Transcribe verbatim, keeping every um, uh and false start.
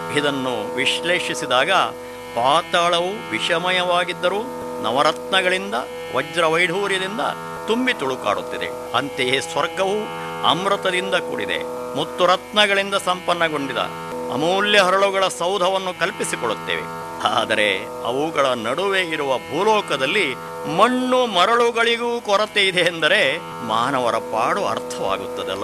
ಇದನ್ನು ವಿಶ್ಲೇಷಿಸಿದಾಗ ಪಾತಾಳವು ವಿಷಮಯವಾಗಿದ್ದರೂ ನವರತ್ನಗಳಿಂದ ವಜ್ರವೈಢೂರ್ಯದಿಂದ ತುಂಬಿ ತುಳುಕಾಡುತ್ತಿದೆ. ಅಂತೆಯೇ ಸ್ವರ್ಗವು ಅಮೃತದಿಂದ ಕೂಡಿದೆ, ಮುತ್ತು ರತ್ನಗಳಿಂದ ಸಂಪನ್ನಗೊಂಡಿದ ಅಮೂಲ್ಯ ಹರಳುಗಳ ಸೌಧವನ್ನು ಕಲ್ಪಿಸಿಕೊಳ್ಳುತ್ತೇವೆ. ಆದರೆ ಅವುಗಳ ನಡುವೆ ಇರುವ ಭೂಲೋಕದಲ್ಲಿ ಮಣ್ಣು ಮರಳುಗಳಿಗೂ ಕೊರತೆ ಇದೆ ಎಂದರೆ ಮಾನವರ ಪಾಡು ಅರ್ಥವಾಗುತ್ತದಲ್ಲ.